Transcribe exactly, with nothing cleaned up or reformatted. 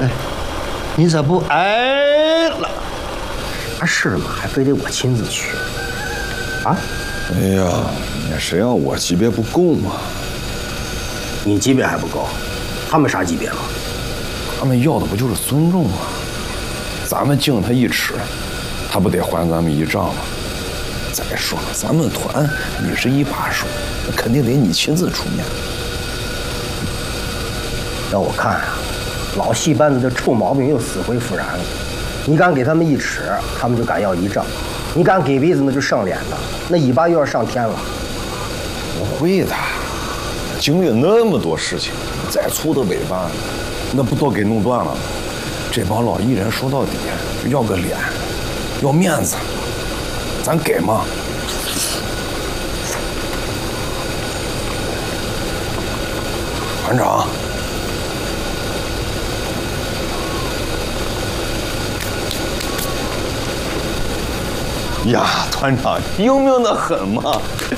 哎，你这不挨了？ 啥事嘛，还非得我亲自去？啊？ 哎呀，那谁让我级别不够嘛？ 你级别还不够，他们啥级别了？ 他们要的不就是尊重吗？咱们敬他一尺，他不得还咱们一丈吗？再说了，咱们团你是一把手，肯定得你亲自出面。 让我看啊，老戏班子的臭毛病又死灰复燃了。你敢给他们一尺，他们就敢要一丈；你敢给鼻子，那就上脸的，那尾巴又要上天了。 不会的，经历了那么多事情，再粗的尾巴，那不都给弄断了吗？这帮老艺人说到底要个脸，要面子，咱给吗？团长。呀，团长英明的很嘛！